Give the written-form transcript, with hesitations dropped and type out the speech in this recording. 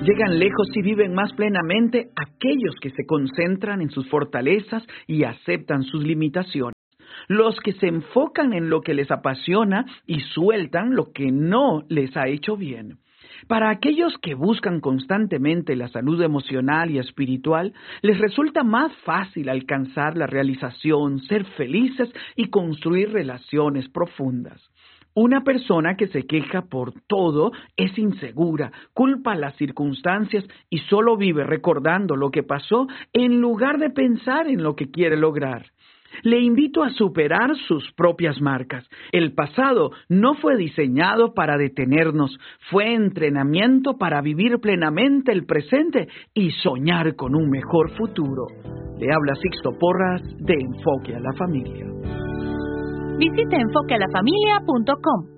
Llegan lejos y viven más plenamente aquellos que se concentran en sus fortalezas y aceptan sus limitaciones. Los que se enfocan en lo que les apasiona y sueltan lo que no les ha hecho bien. Para aquellos que buscan constantemente la salud emocional y espiritual, les resulta más fácil alcanzar la realización, ser felices y construir relaciones profundas. Una persona que se queja por todo es insegura, culpa a las circunstancias y solo vive recordando lo que pasó en lugar de pensar en lo que quiere lograr. Le invito a superar sus propias marcas. El pasado no fue diseñado para detenernos, fue entrenamiento para vivir plenamente el presente y soñar con un mejor futuro. Le habla Sixto Porras de Enfoque a la Familia. Visite enfoquealafamilia.com.